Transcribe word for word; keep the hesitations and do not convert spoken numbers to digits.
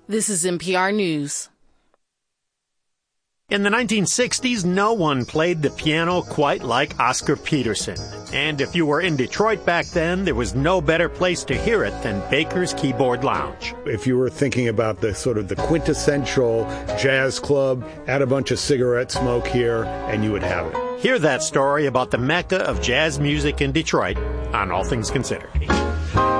This is N P R News. In the nineteen sixties, no one played the piano quite like Oscar Peterson. And if you were in Detroit back then, there was no better place to hear it than Baker's Keyboard Lounge. If you were thinking about the sort of the quintessential jazz club, add a bunch of cigarette smoke here, and you would have it. Hear that story about the Mecca of jazz music in Detroit on All Things Considered.